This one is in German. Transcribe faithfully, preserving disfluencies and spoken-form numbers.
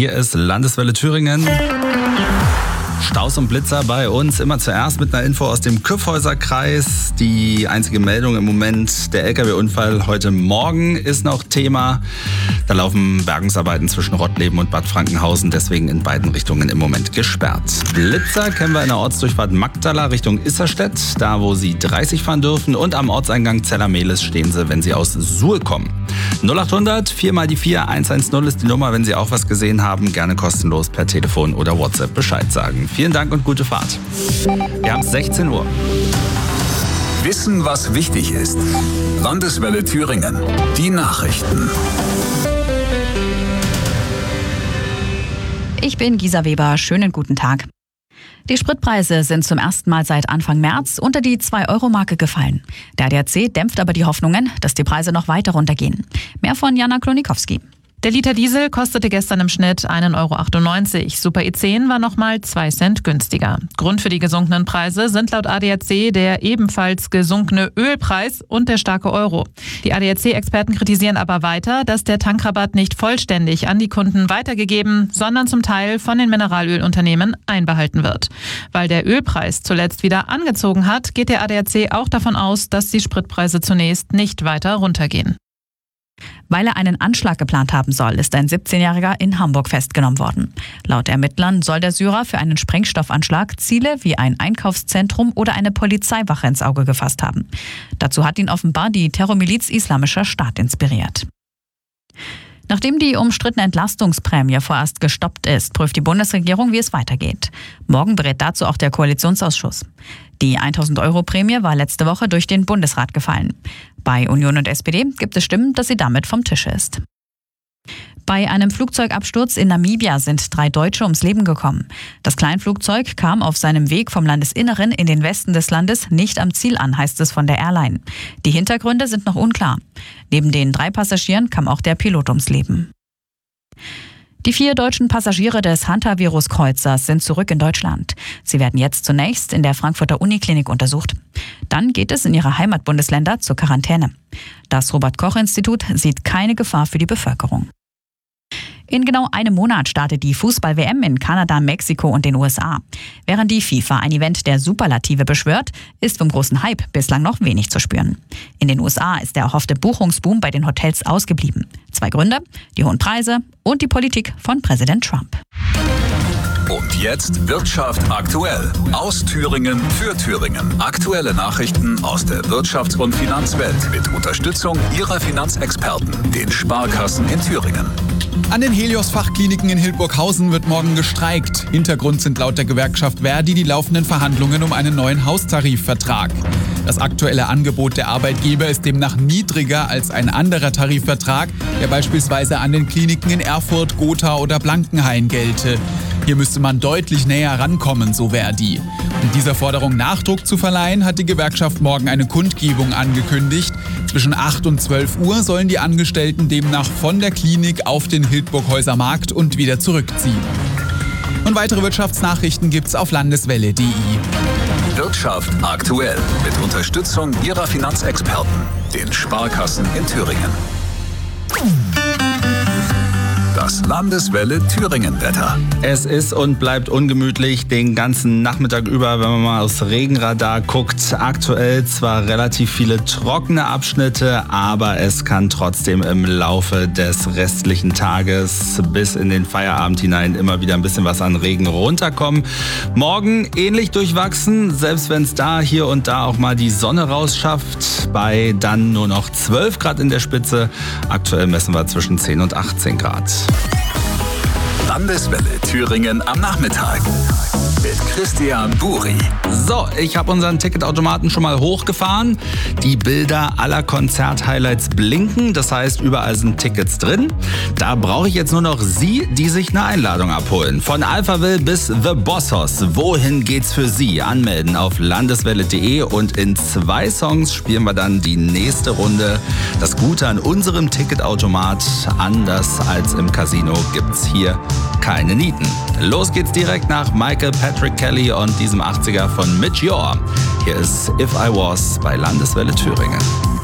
Hier ist Landeswelle Thüringen. Staus und Blitzer bei uns. Immer zuerst mit einer Info aus dem Kyffhäuser-Kreis. Die einzige Meldung im Moment, der L K W-Unfall heute Morgen ist noch Thema. Da laufen Bergungsarbeiten zwischen Rottleben und Bad Frankenhausen, deswegen in beiden Richtungen im Moment gesperrt. Blitzer kennen wir in der Ortsdurchfahrt Magdala Richtung Isserstedt, da wo Sie dreißig fahren dürfen. Und am Ortseingang Zellermehlis stehen Sie, wenn Sie aus Suhl kommen. null achthundert vier mal die vier eins eins null ist die Nummer, wenn Sie auch was gesehen haben. Gerne kostenlos per Telefon oder WhatsApp Bescheid sagen. Vielen Dank und gute Fahrt. Wir haben sechzehn Uhr. Wissen, was wichtig ist. Landeswelle Thüringen. Die Nachrichten. Ich bin Gisa Weber. Schönen guten Tag. Die Spritpreise sind zum ersten Mal seit Anfang März unter die zwei Euro Marke gefallen. Der A D A C dämpft aber die Hoffnungen, dass die Preise noch weiter runtergehen. Mehr von Jana Klonikowski. Der Liter Diesel kostete gestern im Schnitt ein Euro achtundneunzig. Super E zehn war nochmal zwei Cent günstiger. Grund für die gesunkenen Preise sind laut A D A C der ebenfalls gesunkene Ölpreis und der starke Euro. Die A D A C-Experten kritisieren aber weiter, dass der Tankrabatt nicht vollständig an die Kunden weitergegeben, sondern zum Teil von den Mineralölunternehmen einbehalten wird. Weil der Ölpreis zuletzt wieder angezogen hat, geht der A D A C auch davon aus, dass die Spritpreise zunächst nicht weiter runtergehen. Weil er einen Anschlag geplant haben soll, ist ein siebzehnjähriger in Hamburg festgenommen worden. Laut Ermittlern soll der Syrer für einen Sprengstoffanschlag Ziele wie ein Einkaufszentrum oder eine Polizeiwache ins Auge gefasst haben. Dazu hat ihn offenbar die Terrormiliz Islamischer Staat inspiriert. Nachdem die umstrittene Entlastungsprämie vorerst gestoppt ist, prüft die Bundesregierung, wie es weitergeht. Morgen berät dazu auch der Koalitionsausschuss. Die tausend Euro Prämie war letzte Woche durch den Bundesrat gefallen. Bei Union und S P D gibt es Stimmen, dass sie damit vom Tisch ist. Bei einem Flugzeugabsturz in Namibia sind drei Deutsche ums Leben gekommen. Das Kleinflugzeug kam auf seinem Weg vom Landesinneren in den Westen des Landes nicht am Ziel an, heißt es von der Airline. Die Hintergründe sind noch unklar. Neben den drei Passagieren kam auch der Pilot ums Leben. Die vier deutschen Passagiere des Hantavirus-Kreuzers sind zurück in Deutschland. Sie werden jetzt zunächst in der Frankfurter Uniklinik untersucht. Dann geht es in ihre Heimatbundesländer zur Quarantäne. Das Robert-Koch-Institut sieht keine Gefahr für die Bevölkerung. In genau einem Monat startet die Fußball-W M in Kanada, Mexiko und den U S A. Während die FIFA ein Event der Superlative beschwört, ist vom großen Hype bislang noch wenig zu spüren. In den U S A ist der erhoffte Buchungsboom bei den Hotels ausgeblieben. Zwei Gründe: die hohen Preise und die Politik von Präsident Trump. Und jetzt Wirtschaft aktuell. Aus Thüringen für Thüringen. Aktuelle Nachrichten aus der Wirtschafts- und Finanzwelt mit Unterstützung Ihrer Finanzexperten, den Sparkassen in Thüringen. An den Helios-Fachkliniken in Hildburghausen wird morgen gestreikt. Hintergrund sind laut der Gewerkschaft Verdi die laufenden Verhandlungen um einen neuen Haustarifvertrag. Das aktuelle Angebot der Arbeitgeber ist demnach niedriger als ein anderer Tarifvertrag, der beispielsweise an den Kliniken in Erfurt, Gotha oder Blankenhain gelte. Hier müsste man deutlich näher rankommen, so Verdi. Um dieser Forderung Nachdruck zu verleihen, hat die Gewerkschaft morgen eine Kundgebung angekündigt. Zwischen acht und zwölf Uhr sollen die Angestellten demnach von der Klinik auf den Hildburghäuser Markt und wieder zurückziehen. Und weitere Wirtschaftsnachrichten gibt's auf landeswelle punkt de. Wirtschaft aktuell mit Unterstützung Ihrer Finanzexperten, den Sparkassen in Thüringen. Das Landeswelle Thüringen-Wetter. Es ist und bleibt ungemütlich den ganzen Nachmittag über, wenn man mal aufs Regenradar guckt. Aktuell zwar relativ viele trockene Abschnitte, aber es kann trotzdem im Laufe des restlichen Tages bis in den Feierabend hinein immer wieder ein bisschen was an Regen runterkommen. Morgen ähnlich durchwachsen, selbst wenn es da hier und da auch mal die Sonne rausschafft. Bei dann nur noch zwölf Grad in der Spitze. Aktuell messen wir zwischen zehn und achtzehn Grad. Landeswelle Thüringen am Nachmittag mit Christian Buri. So, ich habe unseren Ticketautomaten schon mal hochgefahren. Die Bilder aller Konzert-Highlights blinken, das heißt, überall sind Tickets drin. Da brauche ich jetzt nur noch Sie, die sich eine Einladung abholen. Von Alphaville bis The Bossos. Wohin geht's für Sie? Anmelden auf landeswelle punkt de und in zwei Songs spielen wir dann die nächste Runde. Das Gute an unserem Ticketautomat, anders als im Casino, gibt's hier keine Nieten. Los geht's direkt nach Michael Patrick Kelly und diesem achtziger von Midge Ure. Hier ist If I Was bei Landeswelle Thüringen.